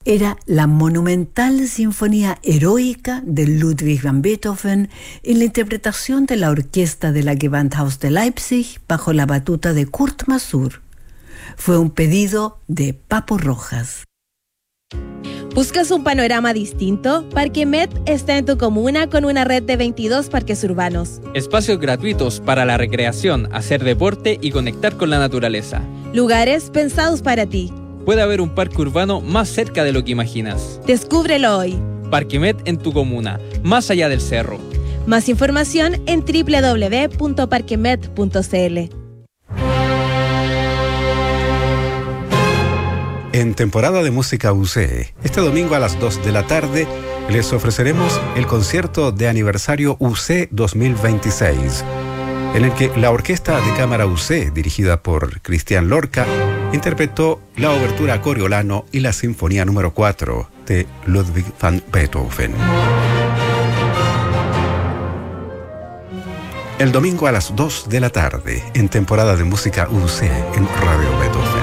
Era la monumental Sinfonía Heroica de Ludwig van Beethoven en la interpretación de la orquesta de la Gewandhaus de Leipzig bajo la batuta de Kurt Masur. Fue un pedido de Papo Rojas. ¿Buscas un panorama distinto? Parque Met está en tu comuna con una red de 22 parques urbanos. Espacios gratuitos para la recreación, hacer deporte y conectar con la naturaleza. Lugares pensados para ti. Puede haber un parque urbano más cerca de lo que imaginas. Descúbrelo hoy. Parque Met en tu comuna, más allá del cerro. Más información en www.parquemet.cl. En temporada de música UC, este domingo a las 2 de la tarde les ofreceremos el concierto de aniversario UC 2026, en el que la Orquesta de Cámara UC, dirigida por Cristian Lorca, interpretó la obertura a Coriolano y la Sinfonía número 4 de Ludwig van Beethoven. El domingo a las 2 de la tarde, en temporada de música UC en Radio Beethoven.